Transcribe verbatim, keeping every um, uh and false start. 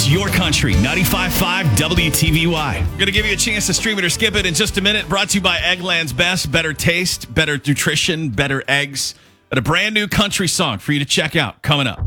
It's your country, ninety-five point five W T V Y. Going to give you a chance to stream it or skip it in just a minute. Brought to you by Eggland's Best. Better taste, better nutrition, better eggs. And a brand new country song for you to check out coming up.